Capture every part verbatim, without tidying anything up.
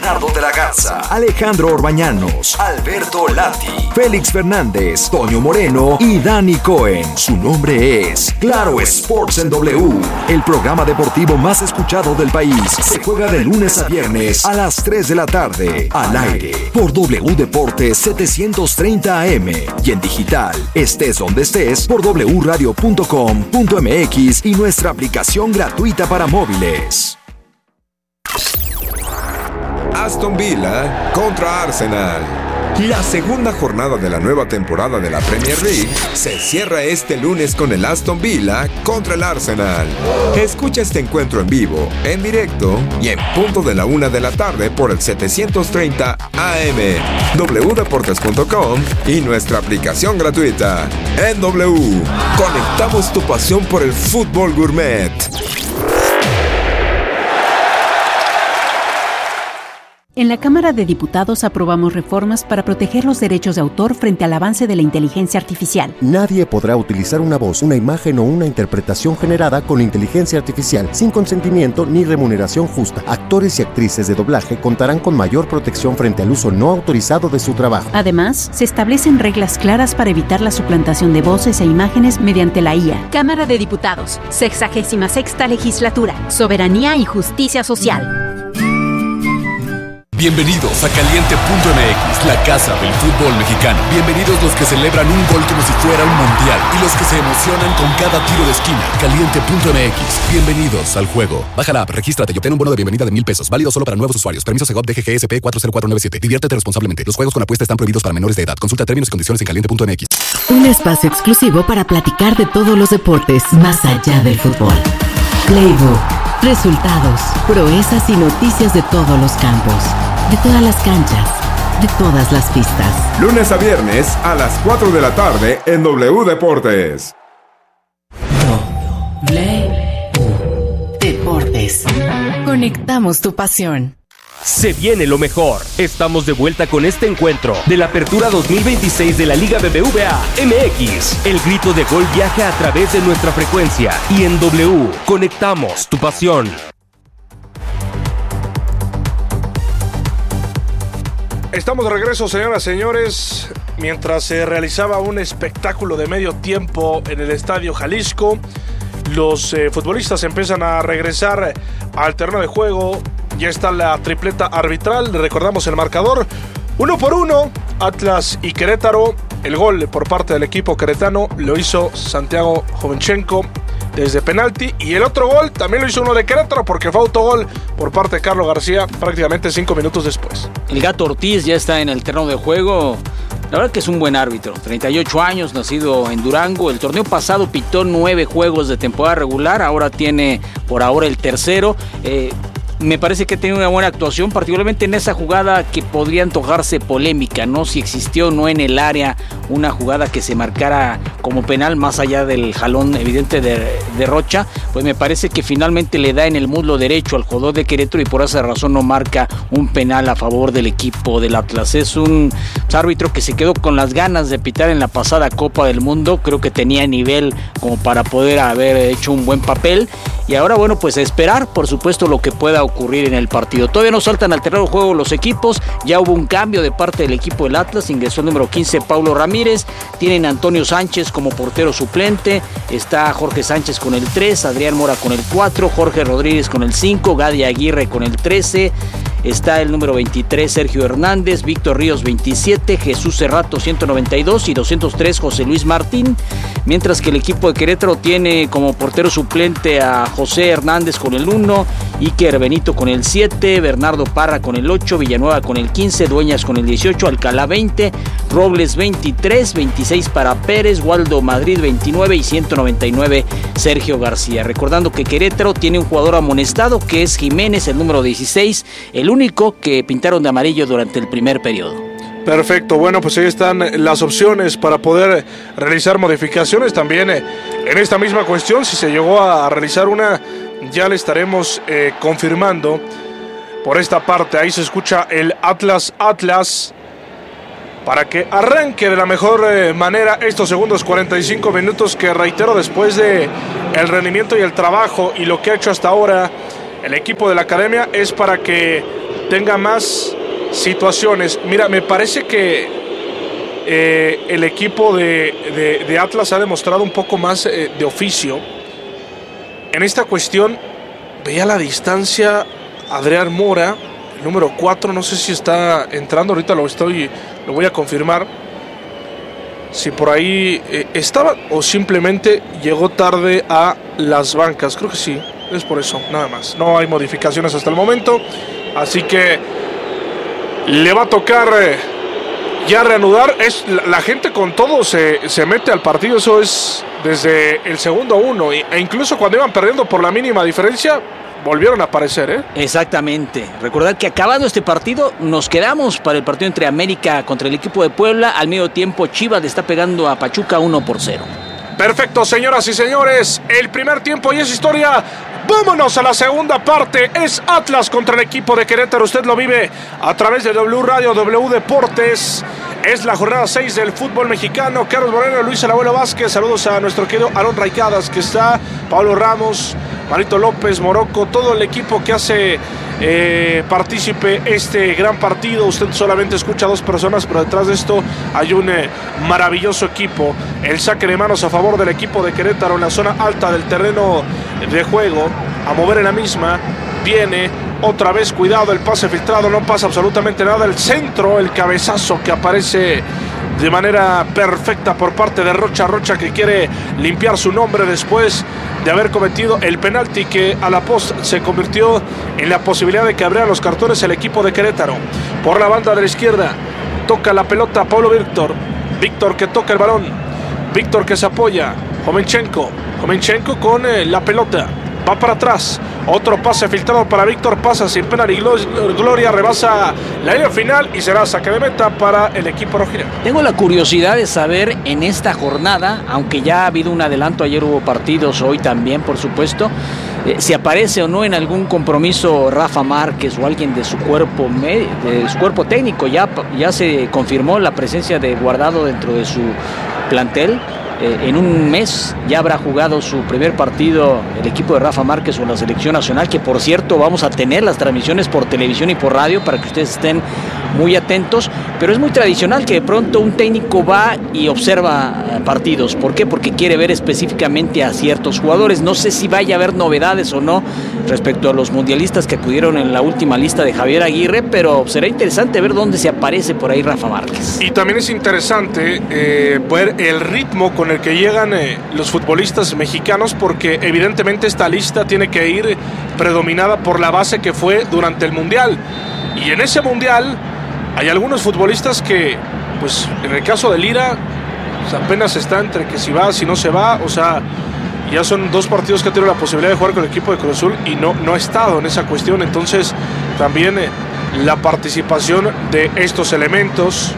Bernardo de la Garza, Alejandro Orbañanos, Alberto Lati, Félix Fernández, Toño Moreno y Dani Cohen. Su nombre es Claro Sports en W, el programa deportivo más escuchado del país. Se juega de lunes a viernes a las tres de la tarde, al aire, por W Deportes setecientos treinta A M y en digital, estés donde estés, por w radio punto com punto m x y nuestra aplicación gratuita para móviles. Aston Villa contra Arsenal. La segunda jornada de la nueva temporada de la Premier League se cierra este lunes con el Aston Villa contra el Arsenal. Escucha este encuentro en vivo, en directo y en punto de la una de la tarde por el setecientos treinta A M, w deportes punto com y nuestra aplicación gratuita. En W, conectamos tu pasión por el fútbol gourmet. En la Cámara de Diputados aprobamos reformas para proteger los derechos de autor frente al avance de la inteligencia artificial. Nadie podrá utilizar una voz, una imagen o una interpretación generada con inteligencia artificial sin consentimiento ni remuneración justa. Actores y actrices de doblaje contarán con mayor protección frente al uso no autorizado de su trabajo. Además, se establecen reglas claras para evitar la suplantación de voces e imágenes mediante la I A. Cámara de Diputados, sexagésima sexta legislatura, soberanía y justicia social. Bienvenidos a Caliente punto m x, la casa del fútbol mexicano. Bienvenidos los que celebran un gol como si fuera un mundial y los que se emocionan con cada tiro de esquina. Caliente punto m x, bienvenidos al juego. Baja la app, regístrate y obtén un bono de bienvenida de mil pesos, válido solo para nuevos usuarios. Permiso Segov D G G S P cuatro cero cuatro nueve siete. Diviértete responsablemente. Los juegos con apuesta están prohibidos para menores de edad. Consulta términos y condiciones en caliente punto m x. Un espacio exclusivo para platicar de todos los deportes más allá del fútbol. Playbook, resultados, proezas y noticias de todos los campos. De todas las canchas, de todas las pistas. Lunes a viernes a las cuatro de la tarde en W Deportes. W Deportes. Conectamos tu pasión. Se viene lo mejor. Estamos de vuelta con este encuentro de la Apertura dos mil veintiséis de la Liga B B V A M X. El grito de gol viaja a través de nuestra frecuencia y en W conectamos tu pasión. Estamos de regreso, señoras y señores. Mientras se realizaba un espectáculo de medio tiempo en el Estadio Jalisco, los eh, futbolistas empiezan a regresar al terreno de juego. Ya está la tripleta arbitral. Recordamos el marcador: uno por uno, Atlas y Querétaro. El gol por parte del equipo queretano lo hizo Santiago Jovenchenko desde penalti, y el otro gol también lo hizo uno de Querétaro porque fue autogol por parte de Carlos García prácticamente cinco minutos después. El Gato Ortiz ya está en el terreno de juego. La verdad que es un buen árbitro, treinta y ocho años, nacido en Durango. El torneo pasado pitó nueve juegos de temporada regular, ahora tiene por ahora el tercero. Eh, Me parece que tiene una buena actuación, particularmente en esa jugada que podría antojarse polémica, ¿no? Si existió o no en el área una jugada que se marcara como penal, más allá del jalón evidente de, de Rocha, pues me parece que finalmente le da en el muslo derecho al jugador de Querétaro y por esa razón no marca un penal a favor del equipo del Atlas. Es un árbitro que se quedó con las ganas de pitar en la pasada Copa del Mundo, creo que tenía nivel como para poder haber hecho un buen papel, y ahora bueno, pues a esperar por supuesto lo que pueda ocurrir en el partido. Todavía no saltan al terreno de juego los equipos, ya hubo un cambio de parte del equipo del Atlas, ingresó el número quince Paulo Ramírez, tienen a Antonio Sánchez como portero suplente, está Jorge Sánchez con el tres, Adrián Mora con el cuatro, Jorge Rodríguez con el cinco, Gadi Aguirre con el trece, está el número veintitrés Sergio Hernández, Víctor Ríos veintisiete, Jesús Cerrato ciento noventa y dos y doscientos tres José Luis Martín, mientras que el equipo de Querétaro tiene como portero suplente a José Hernández con el uno, Iker Benito con el siete, Bernardo Parra con el ocho, Villanueva con el quince, Dueñas con el dieciocho, Alcalá veinte, Robles veintitrés, veintiséis para Pérez, Waldo Madrid veintinueve y ciento noventa y nueve Sergio García. Recordando que Querétaro tiene un jugador amonestado que es Jiménez, el número dieciséis, el único que pintaron de amarillo durante el primer periodo. Perfecto, bueno, pues ahí están las opciones para poder realizar modificaciones. También eh, en esta misma cuestión, si se llegó a realizar una, ya le estaremos eh, confirmando por esta parte. Ahí se escucha el Atlas Atlas para que arranque de la mejor eh, manera estos segundos cuarenta y cinco minutos que, reitero, después de el rendimiento y el trabajo y lo que ha hecho hasta ahora el equipo de la academia, es para que tenga más situaciones. Mira, me parece que eh, el equipo de, de, de Atlas ha demostrado un poco más eh, de oficio. En esta cuestión, veía la distancia Adrián Mora, el número cuatro, no sé si está entrando, ahorita lo estoy, lo voy a confirmar. Si por ahí eh, estaba o simplemente llegó tarde a las bancas. Creo que sí, es por eso, nada más. No hay modificaciones hasta el momento, así que le va a tocar eh, ya reanudar. Es, la, la gente con todo se, se mete al partido, eso es desde el segundo uno, e incluso cuando iban perdiendo por la mínima diferencia, volvieron a aparecer, ¿eh? Exactamente. Recordar que acabando este partido, nos quedamos para el partido entre América contra el equipo de Puebla. Al medio tiempo, Chivas le está pegando a Pachuca uno por cero. Perfecto, señoras y señores. El primer tiempo y es historia. Vámonos a la segunda parte. Es Atlas contra el equipo de Querétaro. Usted lo vive a través de W Radio, W Deportes. Es la jornada seis del fútbol mexicano. Carlos Moreno, Luis El Abuelo Vázquez. Saludos a nuestro querido Aaron Raicadas, que está, Pablo Ramos, Marito López, Morocco, todo el equipo que hace eh, partícipe este gran partido. Usted solamente escucha a dos personas, pero detrás de esto hay un eh, maravilloso equipo. El saque de manos a favor del equipo de Querétaro en la zona alta del terreno de juego. A mover en la misma. Viene otra vez, cuidado, el pase filtrado, no pasa absolutamente nada. El centro, el cabezazo que aparece de manera perfecta por parte de Rocha. Rocha que quiere limpiar su nombre después de haber cometido el penalti que a la post se convirtió en la posibilidad de que abriera los cartones el equipo de Querétaro. Por la banda de la izquierda toca la pelota Pablo Víctor. Víctor que toca el balón. Víctor que se apoya. Jovenchenko. Jovenchenko con eh, la pelota. Va para atrás. Otro pase filtrado para Víctor. Pasa sin pena ni gloria. Rebasa la línea final y será saque de meta para el equipo rojinegro. Tengo la curiosidad de saber en esta jornada, aunque ya ha habido un adelanto, ayer hubo partidos, hoy también, por supuesto, eh, si aparece o no en algún compromiso Rafa Márquez o alguien de su cuerpo, de su cuerpo técnico. Ya, ya se confirmó la presencia de Guardado dentro de su plantel. Eh, en un mes ya habrá jugado su primer partido el equipo de Rafa Márquez o la selección nacional, que por cierto vamos a tener las transmisiones por televisión y por radio para que ustedes estén muy atentos, pero es muy tradicional que de pronto un técnico va y observa partidos. ¿Por qué? Porque quiere ver específicamente a ciertos jugadores. No sé si vaya a haber novedades o no respecto a los mundialistas que acudieron en la última lista de Javier Aguirre, pero será interesante ver dónde se aparece por ahí Rafa Márquez. Y también es interesante eh, ver el ritmo con el que llegan eh, los futbolistas mexicanos, porque evidentemente esta lista tiene que ir predominada por la base que fue durante el Mundial. Y en ese Mundial hay algunos futbolistas que, pues en el caso de Lira, pues, apenas está entre que si va, si no se va, o sea, ya son dos partidos que ha tenido la posibilidad de jugar con el equipo de Cruz Azul y no, no ha estado en esa cuestión. Entonces también eh, la participación de estos elementos,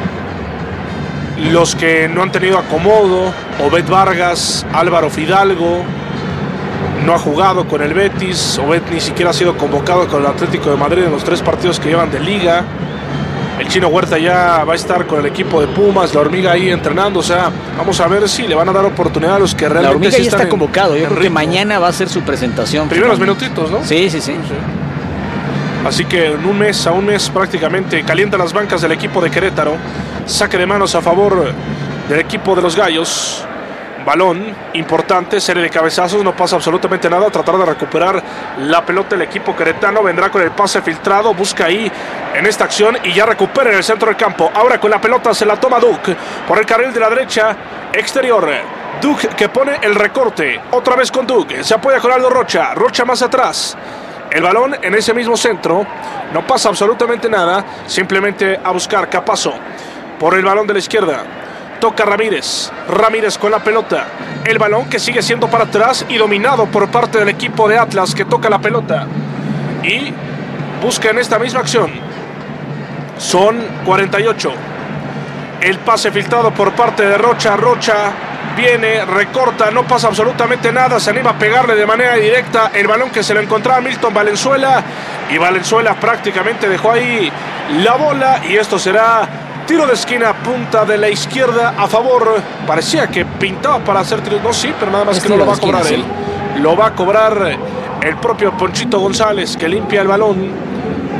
los que no han tenido acomodo, Obed Vargas, Álvaro Fidalgo, no ha jugado con el Betis, Obed ni siquiera ha sido convocado con el Atlético de Madrid en los tres partidos que llevan de liga. El Chino Huerta ya va a estar con el equipo de Pumas, la Hormiga ahí entrenando, o sea, vamos a ver si le van a dar oportunidad a los que realmente... La Hormiga sí ya está en, convocado, yo creo ritmo. Que mañana va a ser su presentación. Primeros minutitos, ¿no? Sí, sí, sí, sí. Así que en un mes, a un mes prácticamente, calienta las bancas del equipo de Querétaro. Saque de manos a favor del equipo de los Gallos. Balón importante, serie de cabezazos, no pasa absolutamente nada. Tratar de recuperar la pelota el equipo queretano. Vendrá con el pase filtrado, busca ahí en esta acción y ya recupera en el centro del campo. Ahora con la pelota se la toma Duke por el carril de la derecha exterior. Duke que pone el recorte, otra vez con Duke, se apoya con Aldo Rocha. Rocha más atrás. El balón en ese mismo centro, no pasa absolutamente nada, simplemente a buscar Capazo por el balón de la izquierda. Toca Ramírez, Ramírez con la pelota. El balón que sigue siendo para atrás y dominado por parte del equipo de Atlas, que toca la pelota y busca en esta misma acción. Son cuarenta y ocho. El pase filtrado por parte de Rocha. Rocha viene, recorta, no pasa absolutamente nada, se anima a pegarle de manera directa el balón que se lo encontraba Milton Valenzuela, y Valenzuela prácticamente dejó ahí la bola y esto será tiro de esquina, punta de la izquierda a favor. Parecía que pintaba para hacer tiro, no, sí, pero nada más es que no lo va a cobrar esquina, él. Sí. Lo va a cobrar el propio Ponchito González, que limpia el balón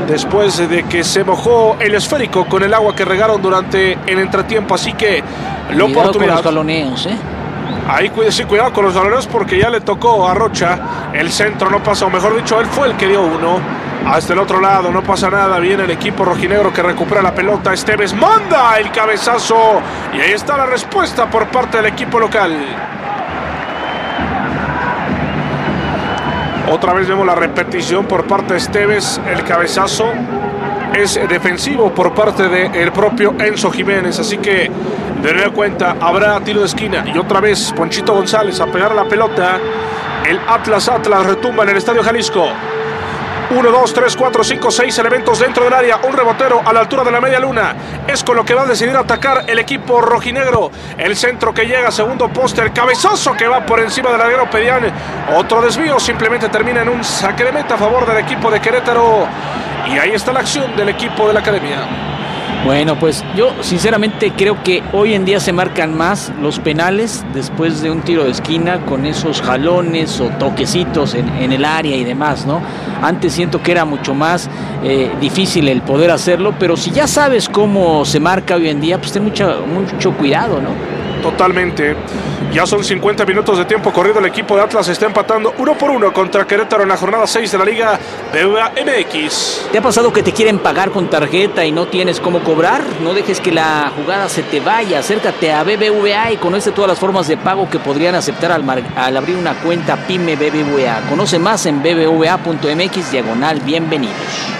después de que se mojó el esférico con el agua que regaron durante el entretiempo. Así que la oportunidad. Con los galoneos, ¿eh? Ahí sí, cuidado con los galoneos porque ya le tocó a Rocha. El centro no pasa, o mejor dicho, él fue el que dio uno. Hasta el otro lado, no pasa nada. Viene el equipo rojinegro que recupera la pelota. Esteves manda el cabezazo. Y ahí está la respuesta por parte del equipo local. Otra vez vemos la repetición por parte de Esteves. El cabezazo es defensivo por parte del propio Enzo Jiménez. Así que, de nueva cuenta, habrá tiro de esquina. Y otra vez, Ponchito González a pegar a la pelota. El Atlas Atlas retumba en el Estadio Jalisco. uno, dos, tres, cuatro, cinco, seis elementos dentro del área. Un rebotero a la altura de la media luna. Es con lo que va a decidir atacar el equipo rojinegro. El centro que llega, segundo poste. El cabezazo que va por encima del larguero Pedián. Otro desvío, simplemente termina en un saque de meta a favor del equipo de Querétaro. Y ahí está la acción del equipo de la academia. Bueno, pues yo sinceramente creo que hoy en día se marcan más los penales después de un tiro de esquina con esos jalones o toquecitos en, en el área y demás, ¿no? Antes siento que era mucho más eh, difícil el poder hacerlo, pero si ya sabes cómo se marca hoy en día, pues ten mucho, mucho cuidado, ¿no? Totalmente. Ya son cincuenta minutos de tiempo corrido. El equipo de Atlas está empatando uno por uno contra Querétaro en la jornada seis de la Liga B B V A M X. ¿Te ha pasado que te quieren pagar con tarjeta y no tienes cómo cobrar? No dejes que la jugada se te vaya. Acércate a B B V A y conoce todas las formas de pago que podrían aceptar al, mar- al abrir una cuenta PYME B B V A. Conoce más en b b v a punto m x diagonal bienvenidos.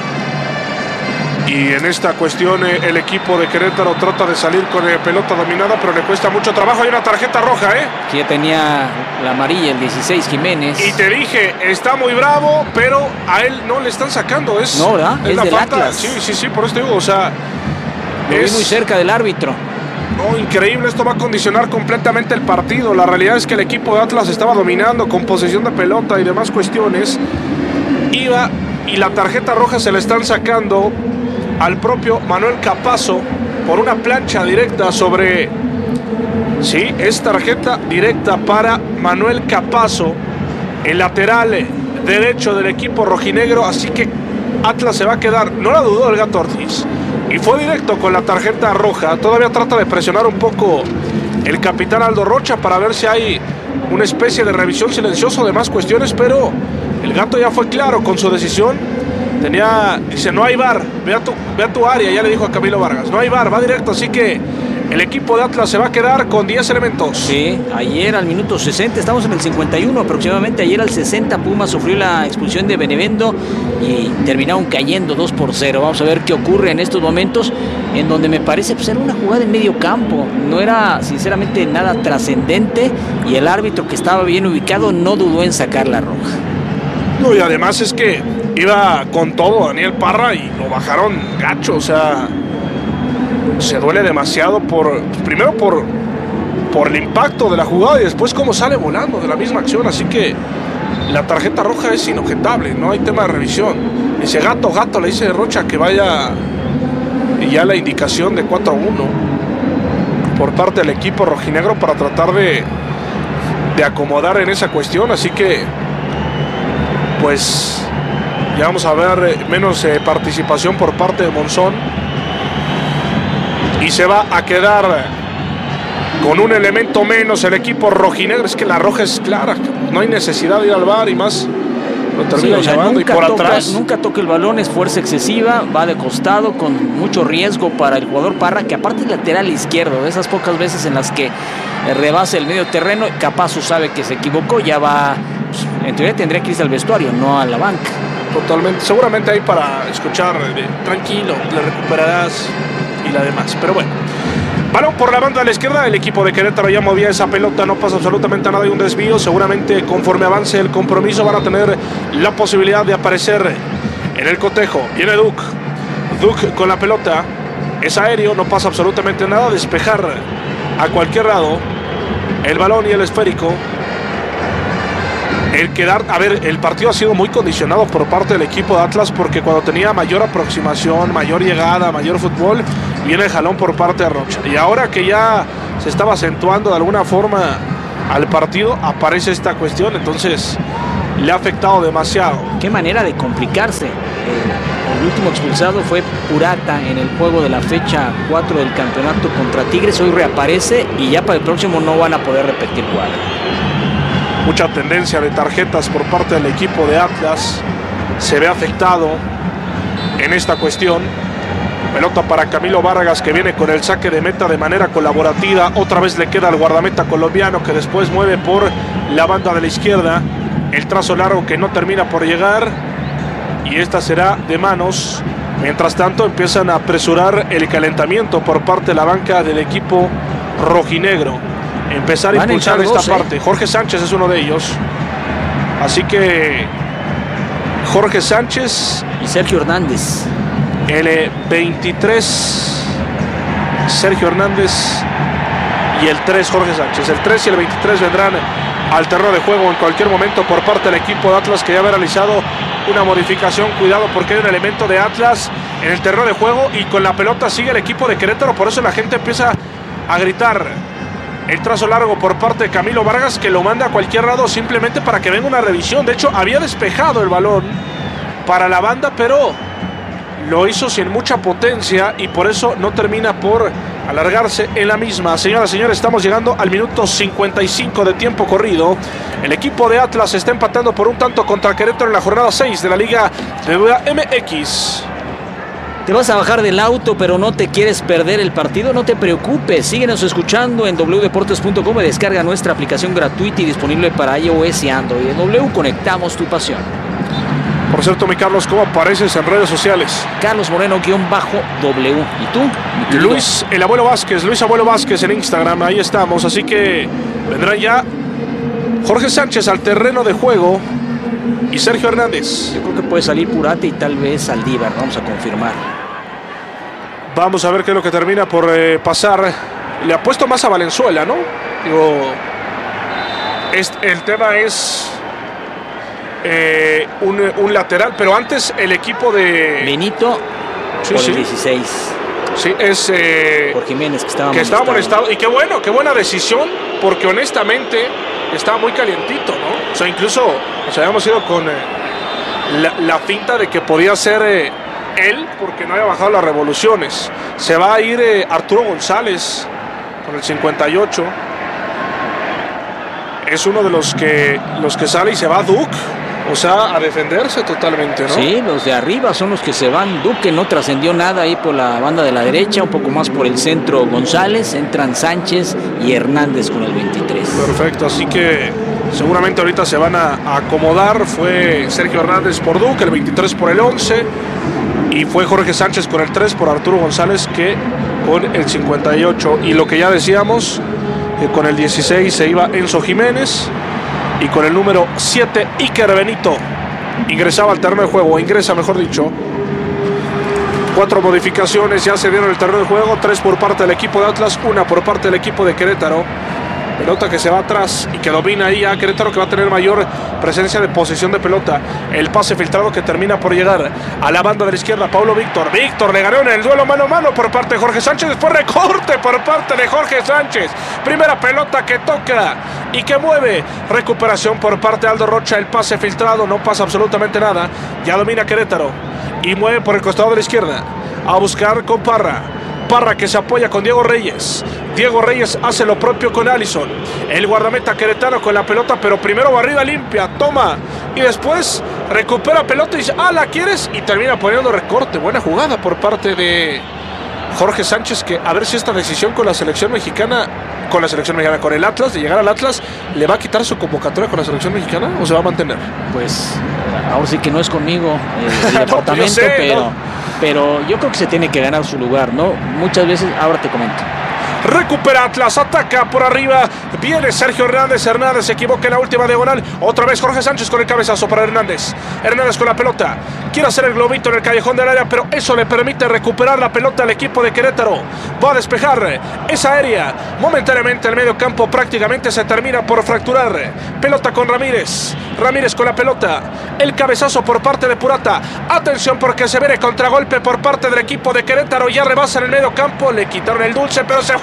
Y en esta cuestión eh, el equipo de Querétaro trata de salir con eh, pelota dominada, pero le cuesta mucho trabajo. Hay una tarjeta roja, ¿eh? Que ya tenía la amarilla, el dieciséis, Jiménez. Y te dije, está muy bravo, pero a él no le están sacando. Es, no, ¿verdad? Es, es la del falta. Atlas. Sí, sí, sí, por eso te digo, o sea... Lo es... vi muy cerca del árbitro. No, increíble, esto va a condicionar completamente el partido. La realidad es que el equipo de Atlas estaba dominando con posesión de pelota y demás cuestiones. Iba y la tarjeta roja se le están sacando al propio Manuel Capazo por una plancha directa sobre... Sí, es tarjeta directa para Manuel Capazo, el lateral derecho del equipo rojinegro, así que Atlas se va a quedar, no la dudó el Gato Ortiz, y fue directo con la tarjeta roja. Todavía trata de presionar un poco el capitán Aldo Rocha para ver si hay una especie de revisión silenciosa o demás cuestiones, pero el Gato ya fue claro con su decisión. Tenía, dice, no hay V A R, ve a, tu, ve a tu área, ya le dijo a Camilo Vargas, no hay V A R, va directo, así que el equipo de Atlas se va a quedar con diez elementos. Sí, ayer al minuto sesenta, estamos en el cincuenta y uno aproximadamente, ayer al sesenta Pumas sufrió la expulsión de Benevendo y terminaron cayendo dos por cero. Vamos a ver qué ocurre en estos momentos, en donde me parece pues era una jugada en medio campo, no era sinceramente nada trascendente y el árbitro, que estaba bien ubicado, no dudó en sacar la roja. No, y además es que iba con todo Daniel Parra y lo bajaron gacho, o sea, se duele demasiado por, primero por, por el impacto de la jugada y después cómo sale volando de la misma acción, así que la tarjeta roja es inobjetable, no hay tema de revisión. Dice Gato, Gato, le dice Rocha que vaya, y ya la indicación de cuatro a uno por parte del equipo rojinegro para tratar de, de acomodar en esa cuestión, así que pues ya vamos a ver menos eh, participación por parte de Monzón. Y se va a quedar con un elemento menos el equipo rojinegro. Es que la roja es clara, no hay necesidad de ir al V A R y más lo termina sí, o sea, llevando y por toca, atrás. Nunca toca el balón, es fuerza excesiva, va de costado con mucho riesgo para el jugador Parra, que aparte es lateral izquierdo, de esas pocas veces en las que rebasa el medio terreno. Capazo sabe que se equivocó, ya va, pues, en teoría tendría que irse al vestuario, no a la banca. Totalmente, seguramente ahí para escuchar, eh, tranquilo, le recuperarás y la demás, pero bueno. Balón por la banda de la izquierda, el equipo de Querétaro ya movía esa pelota, no pasa absolutamente nada, hay un desvío, seguramente conforme avance el compromiso van a tener la posibilidad de aparecer en el cotejo. Viene Duke, Duke con la pelota, es aéreo, no pasa absolutamente nada, despejar a cualquier lado el balón y el esférico. El quedar, a ver, el partido ha sido muy condicionado por parte del equipo de Atlas, porque cuando tenía mayor aproximación, mayor llegada, mayor fútbol, viene el jalón por parte de Rocha. Y ahora que ya se estaba acentuando de alguna forma al partido, aparece esta cuestión, entonces le ha afectado demasiado. Qué manera de complicarse. Eh, El último expulsado fue Purata en el juego de la fecha cuatro del campeonato contra Tigres. Hoy reaparece y ya para el próximo no van a poder repetir cuadro. Mucha tendencia de tarjetas por parte del equipo de Atlas. Se ve afectado en esta cuestión. Pelota para Camilo Vargas, que viene con el saque de meta de manera colaborativa. Otra vez le queda al guardameta colombiano, que después mueve por la banda de la izquierda. El trazo largo que no termina por llegar. Y esta será de manos. Mientras tanto empiezan a apresurar el calentamiento por parte de la banca del equipo rojinegro. Empezar a impulsar esta parte. Jorge Sánchez es uno de ellos. Así que Jorge Sánchez y Sergio Hernández. El veintitrés Sergio Hernández y el tres Jorge Sánchez. El tres y el veintitrés vendrán al terreno de juego en cualquier momento por parte del equipo de Atlas, que ya ha realizado una modificación. Cuidado, porque hay un elemento de Atlas en el terreno de juego y con la pelota sigue el equipo de Querétaro. Por eso la gente empieza a gritar. El trazo largo por parte de Camilo Vargas, que lo manda a cualquier lado simplemente para que venga una revisión. De hecho, había despejado el balón para la banda, pero lo hizo sin mucha potencia y por eso no termina por alargarse en la misma. Señoras y señores, estamos llegando al minuto cincuenta y cinco de tiempo corrido. El equipo de Atlas está empatando por un tanto contra Querétaro en la jornada seis de la Liga B B V A M X. ¿Te vas a bajar del auto pero no te quieres perder el partido? No te preocupes, síguenos escuchando en doble u deportes punto com y descarga nuestra aplicación gratuita y disponible para iOS y Android. En W conectamos tu pasión. Por cierto, mi Carlos, ¿cómo apareces en redes sociales? Carlos Moreno guión bajo W. ¿Y tú? Luis, el abuelo Vázquez, Luis Abuelo Vázquez en Instagram, ahí estamos. Así que vendrá ya Jorge Sánchez al terreno de juego y Sergio Hernández. Yo creo que puede salir Purata y tal vez Saldívar, vamos a confirmar. Vamos a ver qué es lo que termina por eh, pasar. Le ha puesto más a Valenzuela, ¿no? Digo, este, el tema es eh, un, un lateral, pero antes el equipo de Benito sí, por sí. el dieciséis. Sí, es eh, por Jiménez, que estaba que estaba molestado. Y qué bueno, qué buena decisión, porque honestamente estaba muy calientito, ¿no? O sea, incluso nos habíamos ido con eh, la, la finta de que podía ser eh, él, porque no había bajado las revoluciones. Se va a ir eh, Arturo González con el cincuenta y ocho. Es uno de los que los que sale y se va Duke. O sea, a defenderse totalmente, ¿no? Sí, los de arriba son los que se van. Duque no trascendió nada ahí por la banda de la derecha, un poco más por el centro González. Entran Sánchez y Hernández con el veintitrés. Perfecto, así que seguramente ahorita se van a, a acomodar. Fue Sergio Hernández por Duque, el veintitrés por el once. Y fue Jorge Sánchez con el tres por Arturo González, que con el cincuenta y ocho. Y lo que ya decíamos, que con el dieciséis se iba Enzo Jiménez. Y con el número siete, Iker Benito, ingresaba al terreno de juego, o ingresa mejor dicho. Cuatro modificaciones ya se dieron en el terreno de juego, tres por parte del equipo de Atlas, una por parte del equipo de Querétaro. Pelota que se va atrás y que domina ahí a Querétaro, que va a tener mayor presencia de posesión de pelota. El pase filtrado que termina por llegar a la banda de la izquierda, Paulo Víctor. Víctor le ganó en el duelo mano a mano por parte de Jorge Sánchez. Después recorte por parte de Jorge Sánchez. Primera pelota que toca y que mueve. Recuperación por parte de Aldo Rocha. El pase filtrado, no pasa absolutamente nada. Ya domina Querétaro y mueve por el costado de la izquierda a buscar con Parra. Parra que se apoya con Diego Reyes. Diego Reyes hace lo propio con Allison. El guardameta queretano con la pelota, pero primero barrida limpia, toma y después recupera pelota y dice, ah, ¿la quieres? Y termina poniendo recorte. Buena jugada por parte de Jorge Sánchez, que a ver si esta decisión con la selección mexicana, con la selección mexicana, con el Atlas, de llegar al Atlas, ¿le va a quitar su convocatoria con la selección mexicana o se va a mantener? Pues ahora sí que no es conmigo eh, el departamento, no, sé, pero, no. pero yo creo que se tiene que ganar su lugar, ¿no? Muchas veces, ahora te comento. Recupera Atlas, ataca por arriba, viene Sergio Hernández, Hernández se equivoca en la última diagonal, otra vez Jorge Sánchez con el cabezazo para Hernández, Hernández con la pelota, quiere hacer el globito en el callejón del área, pero eso le permite recuperar la pelota al equipo de Querétaro, va a despejar esa aérea, momentáneamente el medio campo prácticamente se termina por fracturar, pelota con Ramírez, Ramírez con la pelota, el cabezazo por parte de Purata, atención porque se viene contragolpe por parte del equipo de Querétaro, ya rebasan el medio campo, le quitaron el dulce, pero se fue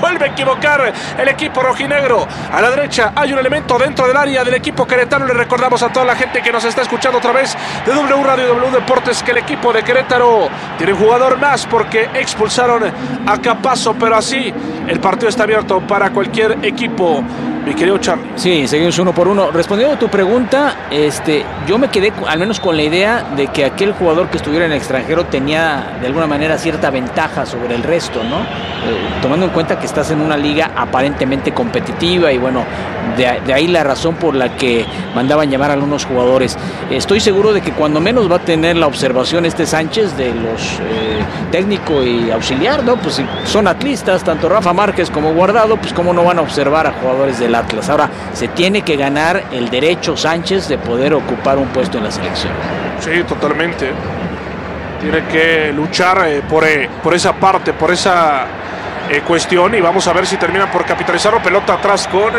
vuelve a equivocar el equipo rojinegro. A la derecha hay un elemento dentro del área del equipo queretano. Le recordamos a toda la gente que nos está escuchando a través de W Radio y W Deportes que el equipo de Querétaro tiene un jugador más porque expulsaron a Capazo, pero así el partido está abierto para cualquier equipo. Mi querido Charlie. Sí, seguimos uno por uno. Respondiendo a tu pregunta, este, yo me quedé al menos con la idea de que aquel jugador que estuviera en el extranjero tenía de alguna manera cierta ventaja sobre el resto, ¿no? Eh, tomando en cuenta que estás en una liga aparentemente competitiva y bueno, de, de ahí la razón por la que mandaban llamar a algunos jugadores. Estoy seguro de que cuando menos va a tener la observación este Sánchez de los eh, técnico y auxiliar, ¿no? Pues si son atlistas, tanto Rafa Márquez como Guardado, pues cómo no van a observar a jugadores del Atlas. Ahora, se tiene que ganar el derecho Sánchez de poder ocupar un puesto en la selección. Sí, totalmente. Tiene que luchar eh, por, eh, por esa parte, por esa eh, cuestión y vamos a ver si termina por capitalizarlo. Pelota atrás con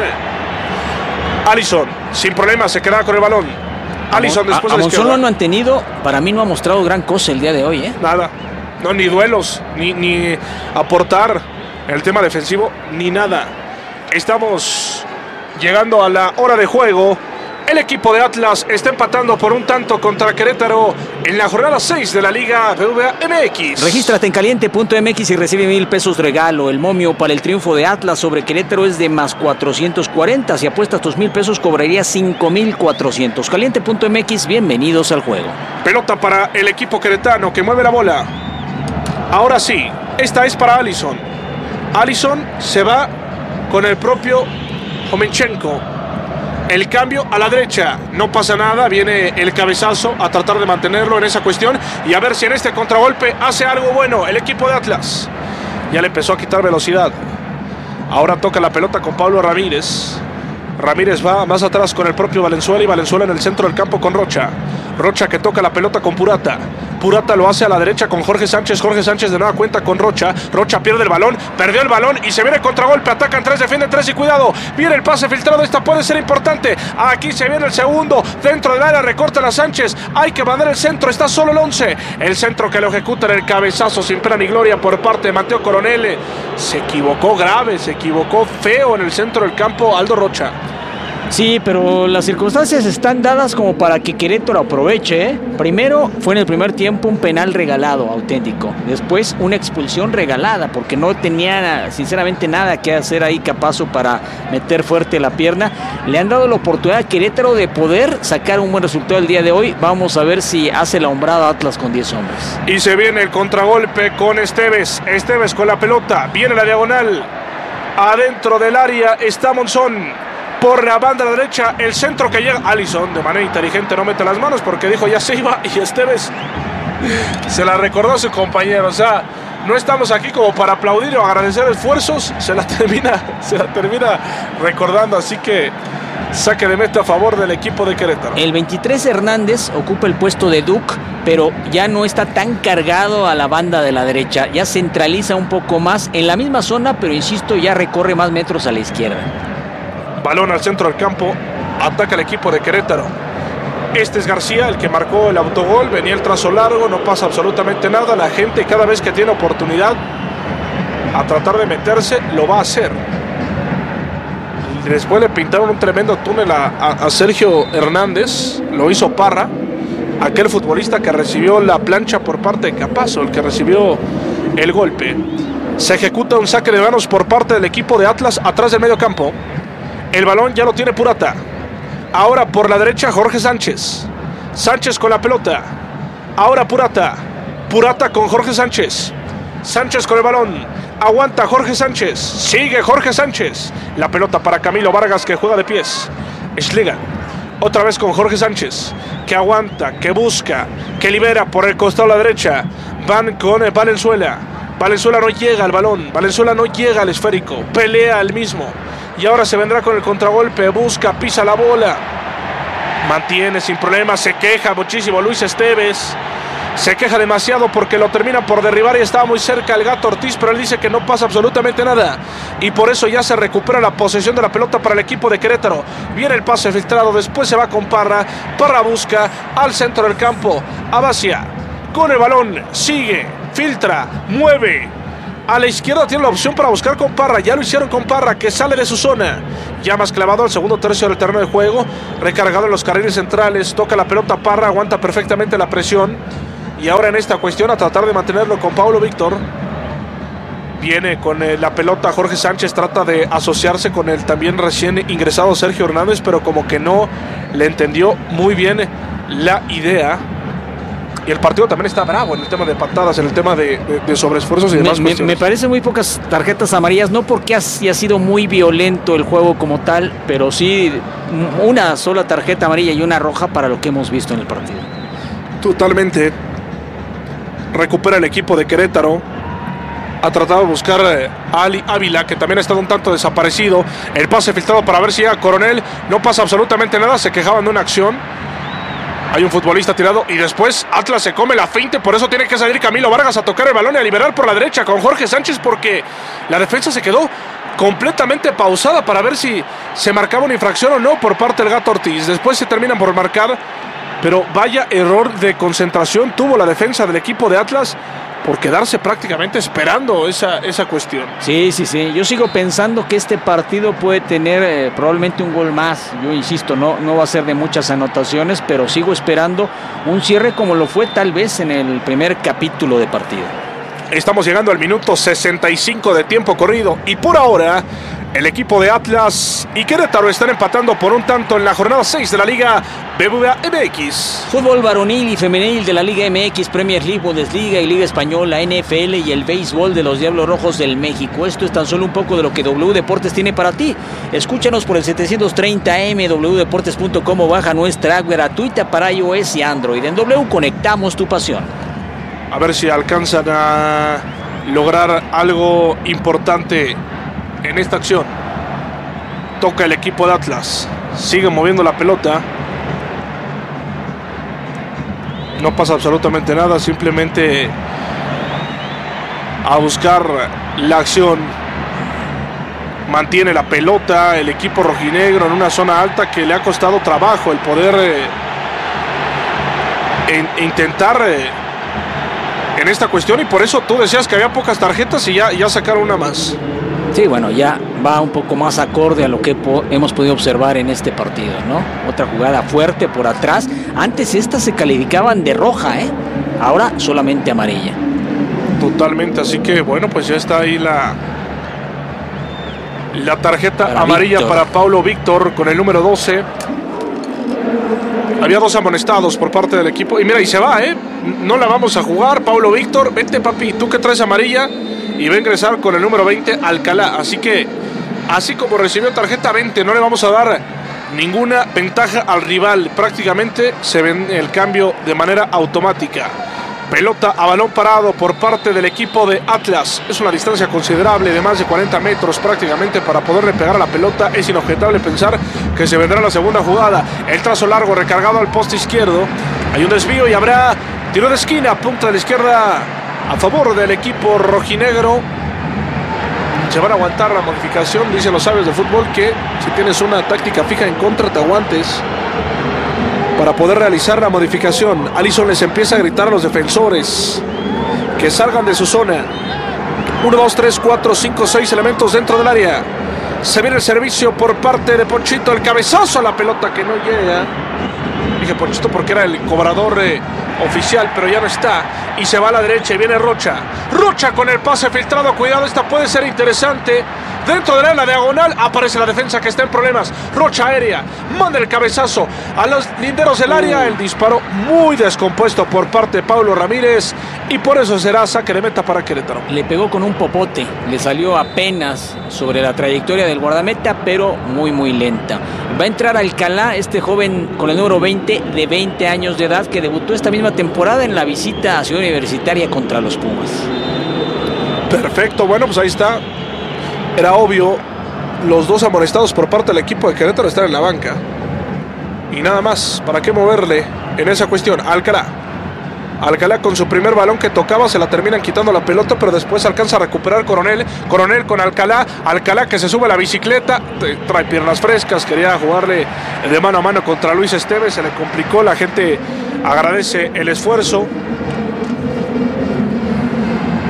eh, Alisson. Sin problema, se queda con el balón. Alisson después a, a de la Monzón lo han tenido, para mí no ha mostrado gran cosa el día de hoy, ¿eh? Nada. No, ni duelos, ni, ni aportar en el tema defensivo, ni nada. Estamos llegando a la hora de juego. El equipo de Atlas está empatando por un tanto contra Querétaro en la jornada seis de la Liga B B V A M X. Regístrate en caliente punto M X y recibe mil pesos regalo. El momio para el triunfo de Atlas sobre Querétaro es de más cuatrocientos cuarenta. Si apuestas tus mil pesos, cobrarías cinco mil cuatrocientos. caliente punto M X, bienvenidos al juego. Pelota para el equipo queretano que mueve la bola. Ahora sí, esta es para Alisson. Alisson se va con el propio Homenchenko. El cambio a la derecha, no pasa nada, viene el cabezazo a tratar de mantenerlo en esa cuestión y a ver si en este contragolpe hace algo bueno el equipo de Atlas. Ya le empezó a quitar velocidad. Ahora toca la pelota con Pablo Ramírez. Ramírez va más atrás con el propio Valenzuela y Valenzuela en el centro del campo con Rocha. Rocha que toca la pelota con Purata. Purata lo hace a la derecha con Jorge Sánchez. Jorge Sánchez de nueva cuenta con Rocha. Rocha pierde el balón, perdió el balón y se viene el contragolpe. Atacan tres, defienden tres y cuidado. Viene el pase filtrado, esta puede ser importante. Aquí se viene el segundo. Dentro del área recorta la Sánchez. Hay que mandar el centro, está solo el once. El centro que lo ejecuta en el cabezazo sin pena ni gloria por parte de Mateo Coronel. Se equivocó grave, se equivocó feo en el centro del campo Aldo Rocha. Sí, pero las circunstancias están dadas como para que Querétaro aproveche, ¿eh? Primero fue en el primer tiempo un penal regalado auténtico. Después una expulsión regalada porque no tenía sinceramente nada que hacer ahí Capazo para meter fuerte la pierna. Le han dado la oportunidad a Querétaro de poder sacar un buen resultado el día de hoy. Vamos a ver si hace la hombrada Atlas con diez hombres. Y se viene el contragolpe con Esteves. Esteves con la pelota, viene la diagonal. Adentro del área está Monzón. Por la banda derecha, el centro que llega. Alisson de manera inteligente no mete las manos porque dijo ya se iba y Esteves se la recordó a su compañero. O sea, no estamos aquí como para aplaudir o agradecer esfuerzos. Se la termina, se la termina recordando. Así que saque de meta a favor del equipo de Querétaro. El veintitrés Hernández ocupa el puesto de Duke, pero ya no está tan cargado a la banda de la derecha. Ya centraliza un poco más en la misma zona, pero insisto, ya recorre más metros a la izquierda. Balón al centro del campo, ataca el equipo de Querétaro. Este es García, el que marcó el autogol. Venía el trazo largo, no pasa absolutamente nada. La gente cada vez que tiene oportunidad a tratar de meterse, lo va a hacer. Después le pintaron un tremendo túnel a, a, a Sergio Hernández. Lo hizo Parra, aquel futbolista que recibió la plancha por parte de Capazo, el que recibió el golpe. Se ejecuta un saque de manos por parte del equipo de Atlas atrás del medio campo. El balón ya lo tiene Purata. Ahora por la derecha Jorge Sánchez. Sánchez con la pelota. Ahora Purata. Purata con Jorge Sánchez. Sánchez con el balón. Aguanta Jorge Sánchez. Sigue Jorge Sánchez. La pelota para Camilo Vargas que juega de pies. Schligan. Otra vez con Jorge Sánchez. Que aguanta, que busca, que libera por el costado a la derecha. Van con Valenzuela. Valenzuela no llega al balón. Valenzuela no llega al esférico. Pelea el mismo. Y ahora se vendrá con el contragolpe, busca, pisa la bola, mantiene sin problema, se queja muchísimo Luis Esteves, se queja demasiado porque lo termina por derribar y estaba muy cerca el Gato Ortiz, pero él dice que no pasa absolutamente nada y por eso ya se recupera la posesión de la pelota para el equipo de Querétaro. Viene el pase filtrado, después se va con Parra, Parra busca al centro del campo, Abacia con el balón, sigue, filtra, mueve. A la izquierda tiene la opción para buscar con Parra. Ya lo hicieron con Parra, que sale de su zona. Ya más clavado al segundo tercio del terreno de juego. Recargado en los carriles centrales. Toca la pelota Parra, aguanta perfectamente la presión. Y ahora en esta cuestión a tratar de mantenerlo con Paulo Víctor. Viene con eh, la pelota Jorge Sánchez. Trata de asociarse con el también recién ingresado Sergio Hernández, pero como que no le entendió muy bien la idea. Y el partido también está bravo en el tema de patadas, en el tema de, de, de sobreesfuerzos y demás. Me, me, me parece muy pocas tarjetas amarillas, no porque haya sido muy violento el juego como tal, pero sí una sola tarjeta amarilla y una roja para lo que hemos visto en el partido. Totalmente. Recupera el equipo de Querétaro. Ha tratado de buscar a Ali Ávila, que también ha estado un tanto desaparecido. El pase filtrado para ver si llega Coronel. No pasa absolutamente nada, se quejaban de una acción. Hay un futbolista tirado y después Atlas se come la finta, por eso tiene que salir Camilo Vargas a tocar el balón y a liberar por la derecha con Jorge Sánchez, porque la defensa se quedó completamente pausada para ver si se marcaba una infracción o no por parte del Gato Ortiz. Después se terminan por marcar, pero vaya error de concentración tuvo la defensa del equipo de Atlas por quedarse prácticamente esperando esa, esa cuestión. Sí, sí, sí. Yo sigo pensando que este partido puede tener eh, probablemente un gol más. Yo insisto, no, no va a ser de muchas anotaciones, pero sigo esperando un cierre como lo fue tal vez en el primer capítulo de partido. Estamos llegando al minuto sesenta y cinco de tiempo corrido y por ahora el equipo de Atlas y Querétaro están empatando por un tanto en la jornada seis de la Liga B B V A M X. Fútbol varonil y femenil de la Liga M X, Premier League, Bundesliga y Liga Española, N F L y el béisbol de los Diablos Rojos del México. Esto es tan solo un poco de lo que W Deportes tiene para ti. Escúchanos por el setecientos treinta M, doble u deportes punto com o baja nuestra app gratuita para iOS y Android. En W conectamos tu pasión. A ver si alcanzan a lograr algo importante en esta acción. Toca el equipo de Atlas. Sigue moviendo la pelota. No pasa absolutamente nada. Simplemente a buscar la acción. Mantiene la pelota el equipo rojinegro en una zona alta que le ha costado trabajo el poder eh, en, intentar eh, en esta cuestión. Y por eso tú decías que había pocas tarjetas y ya, ya sacaron una más. Sí, bueno, ya va un poco más acorde a lo que po- hemos podido observar en este partido, ¿no? Otra jugada fuerte por atrás. Antes estas se calificaban de roja, ¿eh? Ahora solamente amarilla. Totalmente, así que bueno, pues ya está ahí la la tarjeta Para amarilla Víctor. para Paulo Víctor con el número doce. Había dos amonestados por parte del equipo. Y mira, y se va, ¿eh? No la vamos a jugar, Paulo Víctor. Vente, papi, tú que traes amarilla. Y va a ingresar con el número veinte, Alcalá. Así que, así como recibió tarjeta veinte, no le vamos a dar ninguna ventaja al rival. Prácticamente se ven el cambio de manera automática. Pelota a balón parado por parte del equipo de Atlas. Es una distancia considerable de más de cuarenta metros prácticamente para poderle pegar a la pelota. Es inobjetable pensar que se vendrá la segunda jugada. El trazo largo recargado al poste izquierdo. Hay un desvío y habrá tiro de esquina, punta de la izquierda a favor del equipo rojinegro. Se van a aguantar la modificación. Dicen los sabios de fútbol que si tienes una táctica fija en contra te aguantes para poder realizar la modificación. Alisson les empieza a gritar a los defensores que salgan de su zona. uno, dos, tres, cuatro, cinco, seis elementos dentro del área. Se viene el servicio por parte de Ponchito. El cabezazo a la pelota que no llega. Dije Ponchito porque era el cobrador eh, oficial, pero ya no está. Y se va a la derecha y viene Rocha. Rocha con el pase filtrado. Cuidado, esta puede ser interesante. Dentro de la diagonal aparece la defensa que está en problemas. Rocha aérea, manda el cabezazo a los linderos del área. El disparo muy descompuesto por parte de Pablo Ramírez. Y por eso será saque de meta para Querétaro. Le pegó con un popote. Le salió apenas sobre la trayectoria del guardameta, pero muy muy lenta. Va a entrar Alcalá, este joven con el número veinte, de veinte años de edad, que debutó esta misma temporada en la visita a Ciudad Universitaria contra los Pumas. Perfecto, bueno, pues ahí está. Era obvio, los dos amonestados por parte del equipo de Querétaro están en la banca. Y nada más, ¿para qué moverle en esa cuestión? Alcalá. Alcalá con su primer balón que tocaba, se la terminan quitando la pelota, pero después alcanza a recuperar Coronel. Coronel con Alcalá. Alcalá que se sube a la bicicleta, trae piernas frescas, quería jugarle de mano a mano contra Luis Esteves, se le complicó, la gente agradece el esfuerzo.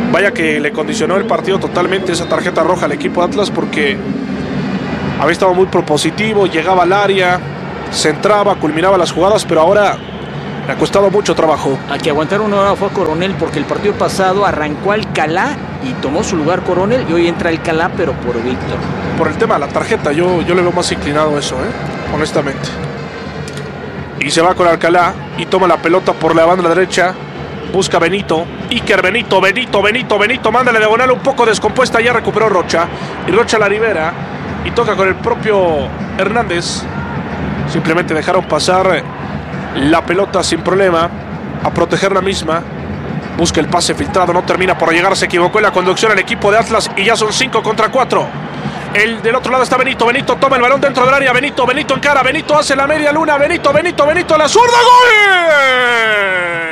Vaya que le condicionó el partido totalmente esa tarjeta roja al equipo de Atlas, porque había estado muy propositivo, llegaba al área, centraba, culminaba las jugadas, pero ahora le ha costado mucho trabajo. A que aguantar una hora fue a Coronel, porque el partido pasado arrancó Alcalá y tomó su lugar Coronel, y hoy entra Alcalá, pero por Víctor. Por el tema de la tarjeta, yo, yo le veo más inclinado eso, ¿eh? honestamente. Y se va con Alcalá y toma la pelota por la banda derecha. Busca Benito, Iker Benito, Benito, Benito, Benito, mándale diagonal un poco descompuesta, ya recuperó Rocha, y Rocha la libera, y toca con el propio Hernández. Simplemente dejaron pasar la pelota sin problema, a proteger la misma. Busca el pase filtrado, no termina por llegar, se equivocó en la conducción el equipo de Atlas, y ya son cinco contra cuatro. El del otro lado está Benito, Benito toma el balón dentro del área, Benito, Benito encara, Benito hace la media luna, Benito, Benito, Benito, la zurda, ¡gol!